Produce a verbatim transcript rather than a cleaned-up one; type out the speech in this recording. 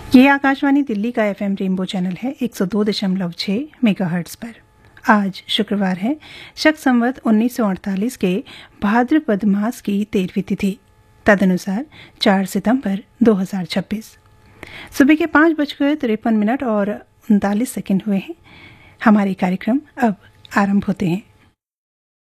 ये आकाशवाणी दिल्ली का FM rainbow channel है एक सौ दो दशमलव छह मेगाहर्ट्ज पर। आज शुक्रवार है, शक संवत उन्नीस सौ अड़तालीस के भाद्रपद मास की तेरहवीं तिथि, तदनुसार चार सितंबर दो हज़ार छब्बीस। सुबह के पाँच बजकर तिरपन मिनट और उनतालीस सेकंड हुए हैं। हमारे कार्यक्रम अब आरंभ होते हैं।